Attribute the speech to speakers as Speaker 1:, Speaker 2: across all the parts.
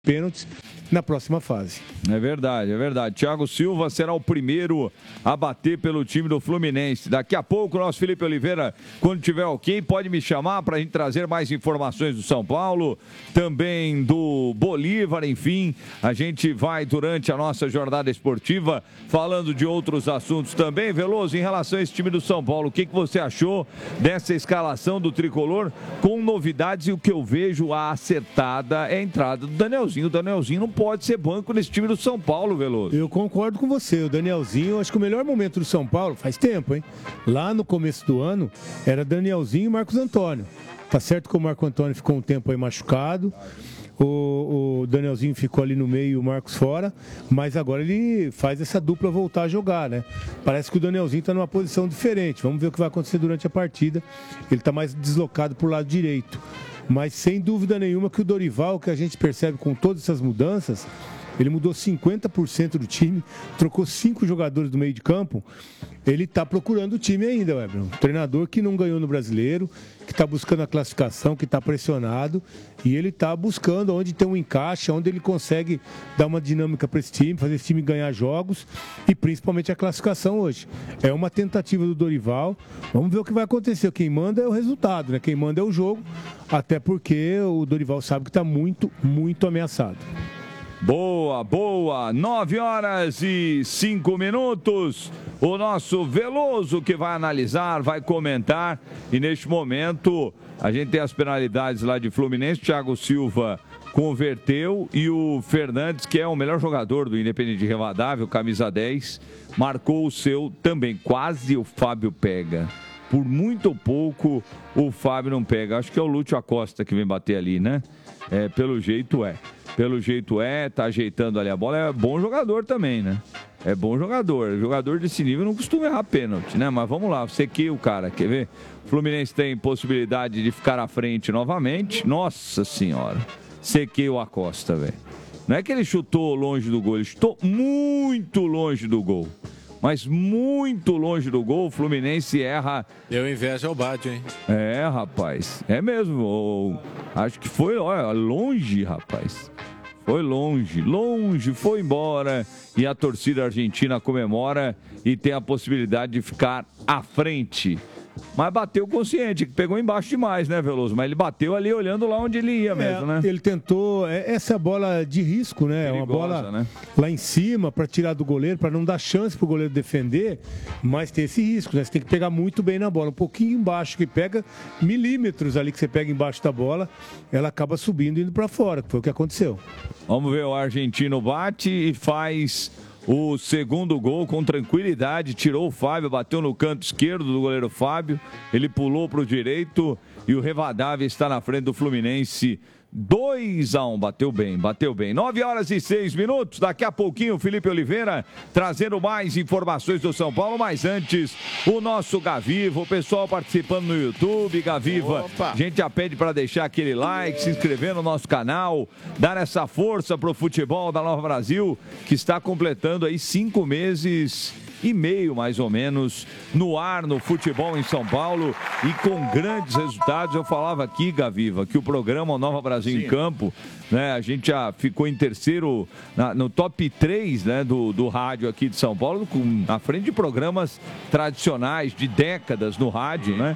Speaker 1: pênaltis na próxima fase.
Speaker 2: É verdade, é verdade. Thiago Silva será o primeiro a bater pelo time do Fluminense. Daqui a pouco, o nosso Felipe Oliveira, quando tiver ok, pode me chamar para a gente trazer mais informações do São Paulo, também do Bolívar, enfim. A gente vai, durante a nossa jornada esportiva, falando de outros assuntos também. Veloso, em relação a esse time do São Paulo, o que você achou dessa escalação do Tricolor com novidades? E o que eu vejo a acertada é a entrada do Danielzinho. O Danielzinho não pode ser banco nesse time do São Paulo, Veloso.
Speaker 1: Eu concordo com você. O Danielzinho, acho que o melhor momento do São Paulo, faz tempo, hein? Lá no começo do ano, era Danielzinho e Marcos Antônio. Tá certo que o Marcos Antônio ficou um tempo aí machucado. O Danielzinho ficou ali no meio e o Marcos fora, mas agora ele faz essa dupla voltar a jogar, né? Parece que o Danielzinho está numa posição diferente. Vamos ver o que vai acontecer durante a partida. Ele está mais deslocado para o lado direito. Mas sem dúvida nenhuma que o Dorival, que a gente percebe com todas essas mudanças, ele mudou 50% do time, trocou 5 jogadores do meio de campo. Ele está procurando o time ainda, Weber. Um treinador que não ganhou no Brasileiro, que está buscando a classificação, que está pressionado. E ele está buscando onde tem um encaixe, onde ele consegue dar uma dinâmica para esse time, fazer esse time ganhar jogos e principalmente a classificação hoje. É uma tentativa do Dorival. Vamos ver o que vai acontecer. Quem manda é o resultado, né? Quem manda é o jogo. Até porque o Dorival sabe que está muito, muito ameaçado.
Speaker 2: Boa, boa. 9h05. O nosso Veloso que vai analisar, vai comentar. E neste momento, a gente tem as penalidades lá de Fluminense. Thiago Silva converteu e o Fernandes, que é o melhor jogador do Independente Rivadavia, camisa 10, marcou o seu também. Quase o Fábio pega. Por muito pouco o Fábio não pega. Acho que é o Lúcio Acosta que vem bater ali, né? Pelo jeito é. Pelo jeito tá ajeitando ali a bola. É bom jogador também, né? É bom jogador. Jogador desse nível não costuma errar pênalti, né? Mas vamos lá, você que o cara, quer ver? O Fluminense tem possibilidade de ficar à frente novamente. Nossa Senhora. Sequei o Acosta, velho. Não é que ele chutou longe do gol, ele chutou muito longe do gol. Mas muito longe do gol, o Fluminense erra.
Speaker 3: Deu inveja ao Bádio, hein?
Speaker 2: É, rapaz. É mesmo. Acho que foi, olha, longe, rapaz. Foi longe, foi embora. E a torcida argentina comemora e tem a possibilidade de ficar à frente. Mas bateu consciente, que pegou embaixo demais, né, Veloso? Mas ele bateu ali olhando lá onde ele ia mesmo, né?
Speaker 1: Ele tentou, essa bola de risco, né? Perigosa, uma bola, né? Lá em cima para tirar do goleiro, para não dar chance pro goleiro defender, mas tem esse risco, né? Você tem que pegar muito bem na bola, um pouquinho embaixo, que pega milímetros ali que você pega embaixo da bola, ela acaba subindo e indo para fora, que foi o que aconteceu.
Speaker 2: Vamos ver, o argentino bate e faz o segundo gol com tranquilidade, tirou o Fábio, bateu no canto esquerdo do goleiro Fábio, ele pulou para o direito e o Rivadavia está na frente do Fluminense. 2-1, bateu bem. 9h06. Daqui a pouquinho o Felipe Oliveira trazendo mais informações do São Paulo, mas antes o nosso Gaviva, o pessoal participando no YouTube. Gaviva, a gente já pede para deixar aquele like, se inscrever no nosso canal, dar essa força pro futebol da Nova Brasil, que está completando aí 5 meses e meio, mais ou menos, no ar, no futebol em São Paulo e com grandes resultados. Eu falava aqui, Gaviva, que o programa Nova Brasil em Campo, né, a gente já ficou em terceiro no top 3, né, do rádio aqui de São Paulo, na frente de programas tradicionais de décadas no rádio, né?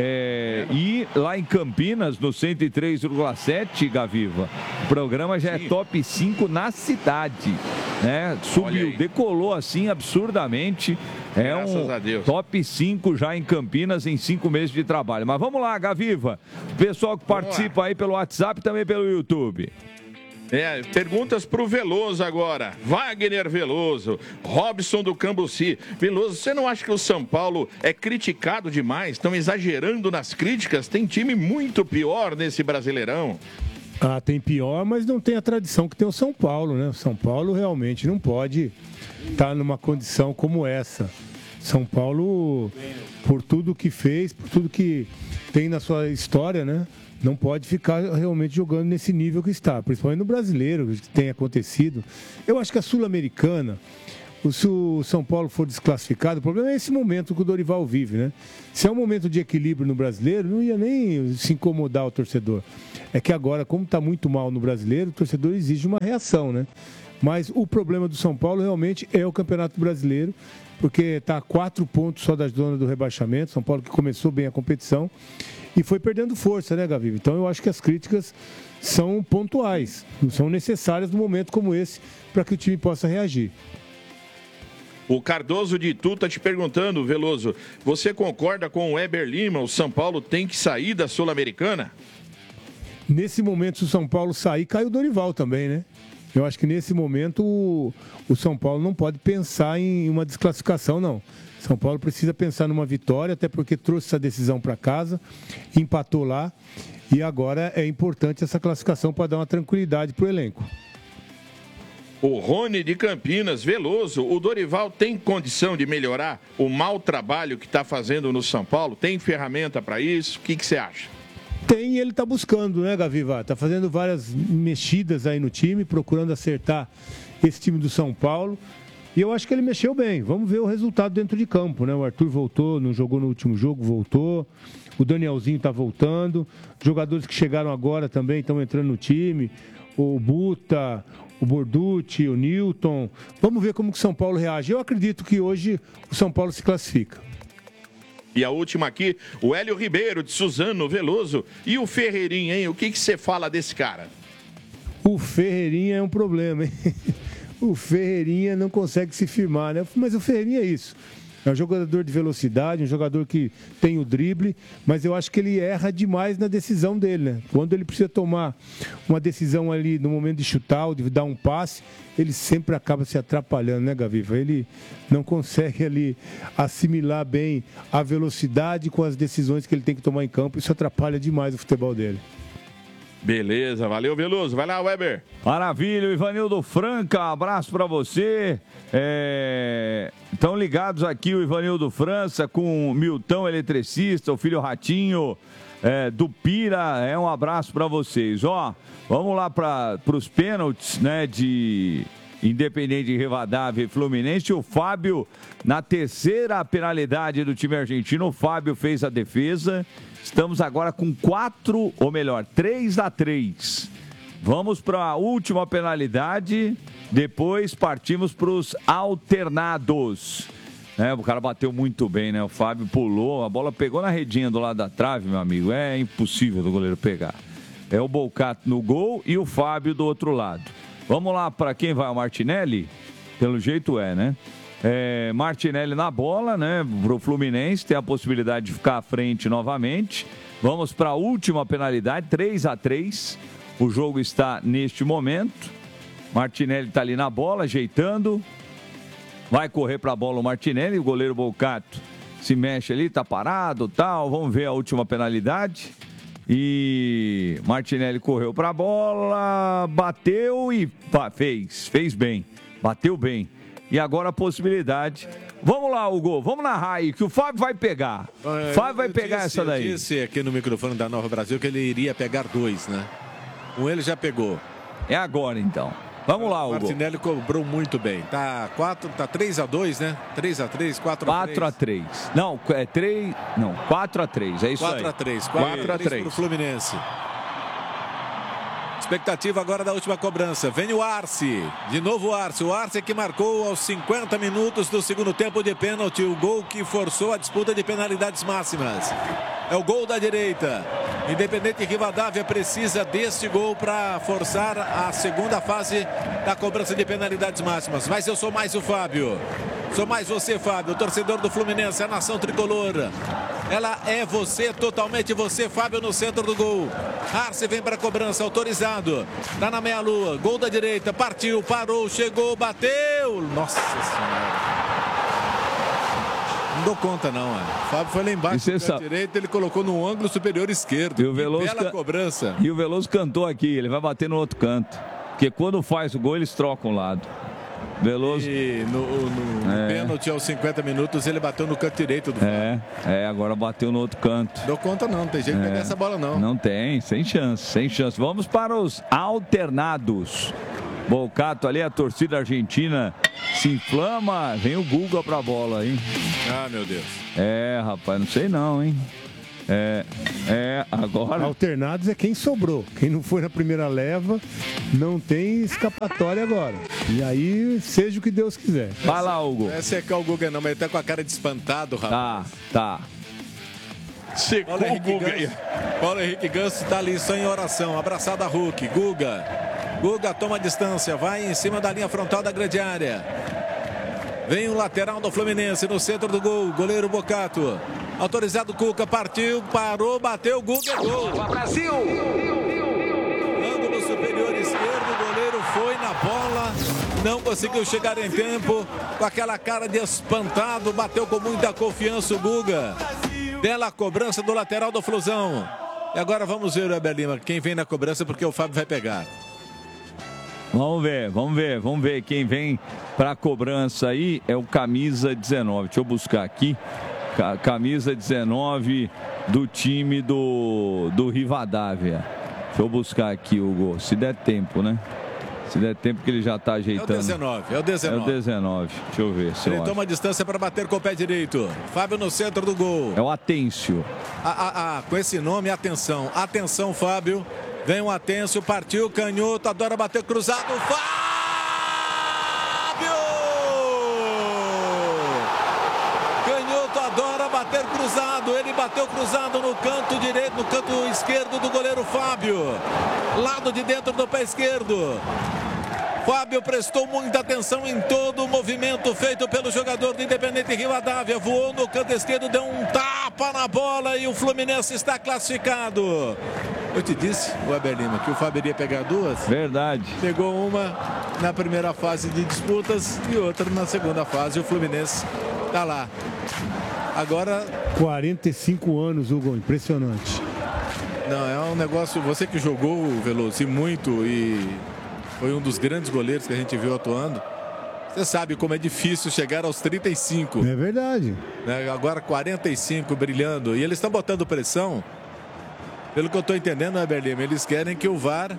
Speaker 2: E lá em Campinas, no 103,7, Gaviva, o programa já é top 5 na cidade, né? Subiu, decolou assim absurdamente. É um top 5 já em Campinas em 5 meses de trabalho. Mas vamos lá, Gaviva. Pessoal que participa aí pelo WhatsApp e também pelo YouTube.
Speaker 4: Perguntas pro Veloso agora. Wagner Veloso, Robson do Cambuci. Veloso, você não acha que o São Paulo é criticado demais? Estão exagerando nas críticas? Tem time muito pior nesse Brasileirão.
Speaker 1: Tem pior, mas não tem a tradição que tem o São Paulo, né? O São Paulo realmente não pode estar numa condição como essa. São Paulo, por tudo que fez, por tudo que tem na sua história, né? Não pode ficar realmente jogando nesse nível que está, principalmente no brasileiro, que tem acontecido. Eu acho que a Sul-Americana, se o São Paulo for desclassificado, o problema é esse momento que o Dorival vive, né? Se é um momento de equilíbrio no brasileiro, não ia nem se incomodar o torcedor. É que agora, como está muito mal no Brasileiro, o torcedor exige uma reação, né? Mas o problema do São Paulo realmente é o Campeonato Brasileiro, porque está a 4 pontos só da zona do rebaixamento. São Paulo que começou bem a competição e foi perdendo força, né, Gavi? Então eu acho que as críticas são pontuais, são necessárias num momento como esse para que o time possa reagir.
Speaker 4: O Cardoso de Itu está te perguntando, Veloso, você concorda com o Weber Lima? O São Paulo tem que sair da Sul-Americana?
Speaker 1: Nesse momento, se o São Paulo sair, cai o Dorival também, né? Eu acho que nesse momento o São Paulo não pode pensar em uma desclassificação, não. São Paulo precisa pensar numa vitória, até porque trouxe essa decisão para casa, empatou lá e agora é importante essa classificação para dar uma tranquilidade para o elenco.
Speaker 4: O Rony de Campinas, Veloso, o Dorival tem condição de melhorar o mau trabalho que está fazendo no São Paulo? Tem ferramenta para isso? O que você acha?
Speaker 1: Tem e ele está buscando, né, Gaviva? Está fazendo várias mexidas aí no time, procurando acertar esse time do São Paulo. E eu acho que ele mexeu bem. Vamos ver o resultado dentro de campo, né? O Arthur voltou, não jogou no último jogo, voltou. O Danielzinho está voltando. Jogadores que chegaram agora também estão entrando no time. O Buta, o Borducci, o Newton. Vamos ver como que o São Paulo reage. Eu acredito que hoje o São Paulo se classifica.
Speaker 4: E a última aqui, o Hélio Ribeiro, de Suzano, Veloso. E o Ferreirinha, hein? O que você fala desse cara?
Speaker 1: O Ferreirinha é um problema, hein? O Ferreirinha não consegue se firmar, né? Mas o Ferreirinha é isso. É um jogador de velocidade, um jogador que tem o drible, mas eu acho que ele erra demais na decisão dele, né? Quando ele precisa tomar uma decisão ali no momento de chutar ou de dar um passe, ele sempre acaba se atrapalhando, né, Gaviva? Ele não consegue ali assimilar bem a velocidade com as decisões que ele tem que tomar em campo. Isso atrapalha demais o futebol dele.
Speaker 4: Beleza, valeu, Veloso. Vai lá, Weber.
Speaker 2: Maravilha, Ivanildo Franca, abraço pra você. Estão ligados aqui o Ivanildo França com o Milton Eletricista, o filho Ratinho do Pira. Um abraço pra vocês. Ó, vamos lá para os pênaltis, né, de Independente Rivadavia e Fluminense. O Fábio, na terceira penalidade do time argentino, o Fábio fez a defesa. Estamos agora com 3-3. Vamos para a última penalidade, depois partimos para os alternados. O cara bateu muito bem, né? O Fábio pulou, a bola pegou na redinha do lado da trave, meu amigo. É impossível do goleiro pegar. É o Bolcato no gol e o Fábio do outro lado. Vamos lá para quem vai, o Martinelli? Pelo jeito né? Martinelli na bola, né? Para o Fluminense, tem a possibilidade de ficar à frente novamente. Vamos para a última penalidade, 3-3. O jogo está neste momento. Martinelli está ali na bola, ajeitando. Vai correr para a bola o Martinelli, o goleiro Bolcato se mexe ali, está parado, tal. Vamos ver a última penalidade. E Martinelli correu para a bola, bateu e fez bem, bateu bem. E agora a possibilidade. Vamos lá, Hugo, vamos narrar aí, que o Fábio vai pegar. Fábio vai pegar essa daí.
Speaker 3: Eu disse aqui no microfone da Nova Brasil que ele iria pegar 2, né? Um ele já pegou.
Speaker 2: É agora, então. Vamos lá, Hugo.
Speaker 3: O Martinelli cobrou muito bem. Tá 3-2, né? 3-3, 4-3.
Speaker 2: 4-3. Não, 3... Não, 4-3, é isso
Speaker 3: 4-3,
Speaker 2: aí.
Speaker 3: 4-3 pro Fluminense. Expectativa agora da última cobrança. Vem o Arce. De novo o Arce. O Arce que marcou aos 50 minutos do segundo tempo de pênalti. O gol que forçou a disputa de penalidades máximas. É o gol da direita. Independente Rivadavia precisa deste gol para forçar a segunda fase da cobrança de penalidades máximas. Mas eu sou mais o Fábio. Sou mais você, Fábio, o torcedor do Fluminense, a nação tricolor. Ela é você, totalmente você, Fábio, no centro do gol. Arce vem para a cobrança, autorizado. Tá na meia-lua, gol da direita, partiu, parou, chegou, bateu. Nossa Senhora. Não dou conta, não. O Fábio foi lá embaixo da direita, ele colocou no ângulo superior esquerdo.
Speaker 2: E o Veloso
Speaker 3: bela cobrança.
Speaker 2: E o Veloso cantou aqui, ele vai bater no outro canto. Porque quando faz o gol, eles trocam o lado. Veloso.
Speaker 3: E no pênalti aos 50 minutos ele bateu no canto direito do Fábio.
Speaker 2: Agora bateu no outro canto.
Speaker 3: Dou conta não tem jeito de pegar essa bola não.
Speaker 2: Não tem, sem chance. Vamos para os alternados. Bolcato ali, a torcida argentina se inflama. Vem o Guga pra bola, hein?
Speaker 3: Ah, meu Deus.
Speaker 2: Rapaz, não sei não, hein? Agora...
Speaker 1: Alternados é quem sobrou. Quem não foi na primeira leva, não tem escapatória agora. E aí, seja o que Deus quiser.
Speaker 2: Vai lá, Hugo.
Speaker 3: Não é secar o Guga não, mas ele tá com a cara de espantado, rapaz.
Speaker 2: Tá.
Speaker 4: Secou o Guga aí.
Speaker 3: Paulo Henrique Ganso tá ali só em oração, abraçado a Hulk. Guga toma a distância, vai em cima da linha frontal da grande área. Vem o lateral do Fluminense no centro do gol, goleiro Bocato. Autorizado Cuca, partiu, parou, bateu, Guga, gol.
Speaker 5: Brasil!
Speaker 3: Ângulo superior esquerdo, o goleiro foi na bola, não conseguiu chegar em tempo, com aquela cara de espantado, bateu com muita confiança o Guga. Bela cobrança do lateral do Flusão. E agora vamos ver o Weber Lima, quem vem na cobrança, porque o Fábio vai pegar.
Speaker 2: Vamos ver quem vem para a cobrança aí é o camisa 19. Deixa eu buscar aqui. Camisa 19 do time do Rivadavia. Deixa eu buscar aqui, Hugo, se der tempo, né? Se der tempo que ele já está ajeitando.
Speaker 3: É o 19.
Speaker 2: Deixa eu ver se
Speaker 3: ele toma a distância para bater com o pé direito. Fábio no centro do gol.
Speaker 2: É o Atêncio.
Speaker 3: Com esse nome, atenção. Atenção, Fábio. Vem o Atêncio, partiu, canhoto, adora bater cruzado. Fábio! Canhoto adora bater cruzado. Ele bateu cruzado no canto direito, no canto esquerdo do goleiro Fábio. Lado de dentro do pé esquerdo. Fábio prestou muita atenção em todo o movimento feito pelo jogador do Independente Rivadavia. Voou no canto esquerdo, deu um tapa na bola e o Fluminense está classificado. Eu te disse, Weber Lima, que o Fábio iria pegar duas.
Speaker 2: Verdade.
Speaker 3: Pegou uma na primeira fase de disputas e outra na segunda fase. O Fluminense está lá. Agora...
Speaker 1: 45 anos, Hugo, impressionante.
Speaker 3: Não, é um negócio... Você que jogou, Veloso, muito e... Foi um dos grandes goleiros que a gente viu atuando. Você sabe como é difícil chegar aos 35.
Speaker 1: É verdade.
Speaker 3: Agora 45 brilhando. E eles estão botando pressão. Pelo que eu estou entendendo, Weber Lima, eles querem que o VAR...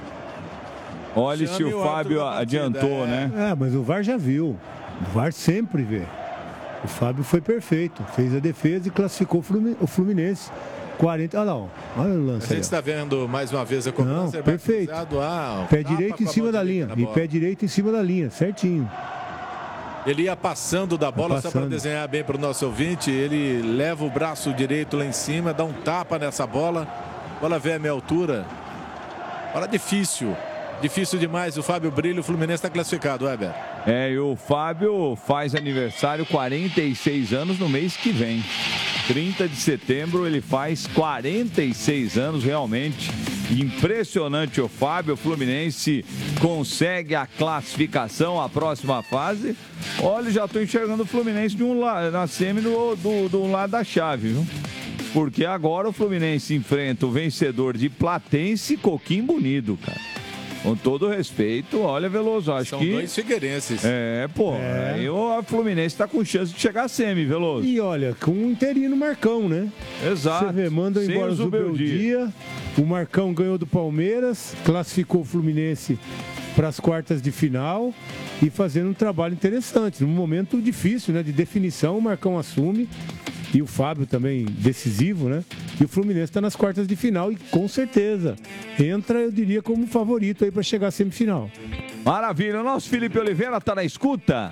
Speaker 2: Olha se o Fábio adiantou, né?
Speaker 1: Mas o VAR já viu. O VAR sempre vê. O Fábio foi perfeito. Fez a defesa e classificou o Fluminense. 40, olha lá, olha o lance.
Speaker 3: A gente está vendo mais uma vez a cobrança.
Speaker 1: Não, perfeito. Pé direito em cima da linha. E pé direito em cima da linha, certinho.
Speaker 3: Ele ia passando da bola, só para desenhar bem para o nosso ouvinte. Ele leva o braço direito lá em cima, dá um tapa nessa bola. A bola vem à minha altura. Bola difícil. Difícil demais. O Fábio brilha, o Fluminense está classificado, Weber.
Speaker 2: E o Fábio faz aniversário 46 anos no mês que vem. 30 de setembro ele faz 46 anos, realmente impressionante o Fábio. O Fluminense consegue a classificação à próxima fase. Olha, já estou enxergando o Fluminense de um lado, na semi do lado da chave, viu? Porque agora o Fluminense enfrenta o vencedor de Platense e Coquimbo Bonito, cara. Com todo respeito, olha, Veloso, acho
Speaker 3: São
Speaker 2: que...
Speaker 3: dois figueirenses.
Speaker 2: Aí o Fluminense está com chance de chegar a semi, Veloso.
Speaker 1: E olha, com um interino Marcão, né?
Speaker 2: Exato.
Speaker 1: Você vê, manda embora o Zubeldia. O Marcão ganhou do Palmeiras, classificou o Fluminense para as quartas de final e fazendo um trabalho interessante. Num momento difícil, né? De definição, o Marcão assume. E o Fábio também decisivo, né? E o Fluminense está nas quartas de final e com certeza entra, eu diria, como favorito aí para chegar à semifinal.
Speaker 2: Maravilha. O nosso Felipe Oliveira está na escuta?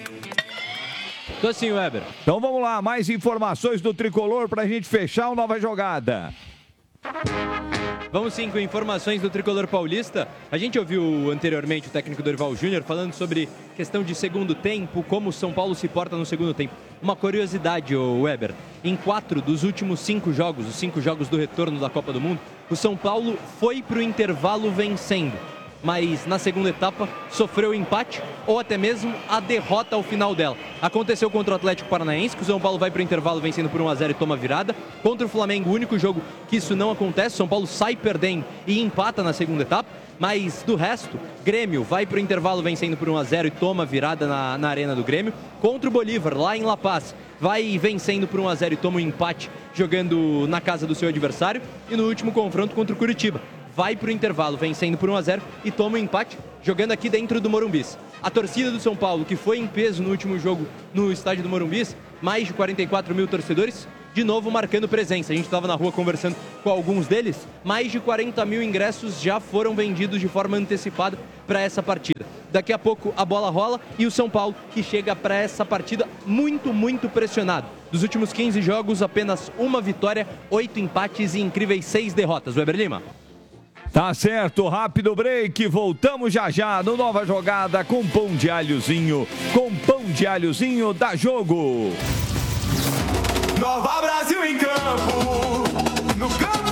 Speaker 6: Tô sim, Weber.
Speaker 2: Então vamos lá, mais informações do Tricolor para a gente fechar o Nova Jogada.
Speaker 6: Vamos sim com informações do Tricolor Paulista. A gente ouviu anteriormente o técnico Dorival Júnior falando sobre questão de segundo tempo, como o São Paulo se porta no segundo tempo. Uma curiosidade, Weber, em 4 dos últimos 5 jogos, os 5 jogos do retorno da Copa do Mundo, o São Paulo foi para o intervalo vencendo, mas na segunda etapa sofreu empate ou até mesmo a derrota ao final dela. Aconteceu contra o Atlético Paranaense, que o São Paulo vai para o intervalo vencendo por 1-0 e toma virada. Contra o Flamengo, o único jogo que isso não acontece, o São Paulo sai perdendo e empata na segunda etapa. Mas do resto, Grêmio vai para o intervalo vencendo por 1-0 e toma virada na arena do Grêmio. Contra o Bolívar, lá em La Paz, vai vencendo por 1-0 e toma um empate jogando na casa do seu adversário. E no último confronto contra o Curitiba, vai para o intervalo vencendo por 1-0 e toma um empate jogando aqui dentro do Morumbis. A torcida do São Paulo, que foi em peso no último jogo no estádio do Morumbis, mais de 44 mil torcedores, de novo marcando presença. A gente estava na rua conversando com alguns deles, mais de 40 mil ingressos já foram vendidos de forma antecipada para essa partida. Daqui a pouco a bola rola e o São Paulo que chega para essa partida muito pressionado. Dos últimos 15 jogos, apenas uma vitória, 8 empates e incríveis 6 derrotas. Weber Lima.
Speaker 2: Tá certo, rápido break, voltamos já no Nova Jogada com pão de alhozinho, dá jogo.
Speaker 5: Nova Brasil em campo, no campo.